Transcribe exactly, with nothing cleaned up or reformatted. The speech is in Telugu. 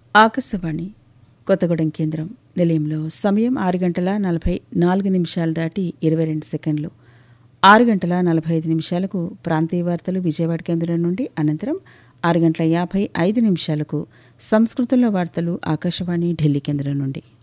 ఆకాశవాణి కొత్తగూడెం కేంద్రం నిలయంలో సమయం ఆరు గంటల నలభై నాలుగు నిమిషాలు దాటి ఇరవై రెండు సెకండ్లు. ఆరు గంటల నలభై ఐదు నిమిషాలకు ప్రాంతీయ వార్తలు విజయవాడ కేంద్రం నుండి, అనంతరం ఆరు గంటల యాభై ఐదు నిమిషాలకు సంస్కృతంలో వార్తలు ఆకాశవాణి ఢిల్లీ కేంద్రం నుండి.